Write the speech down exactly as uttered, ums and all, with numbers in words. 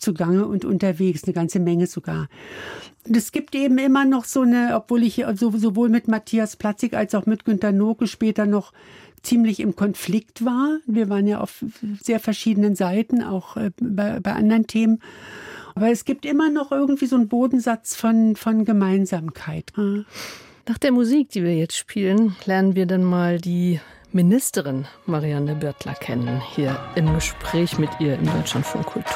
zugange und unterwegs, eine ganze Menge sogar. Und es gibt eben immer noch so eine, obwohl ich so, sowohl mit Matthias Platzig als auch mit Günter Noke später noch ziemlich im Konflikt war. Wir waren ja auf sehr verschiedenen Seiten, auch bei, bei anderen Themen. Aber es gibt immer noch irgendwie so einen Bodensatz von, von Gemeinsamkeit. Nach der Musik, die wir jetzt spielen, lernen wir dann mal die Ministerin Marianne Börtler kennen, hier im Gespräch mit ihr im Deutschlandfunk Kultur.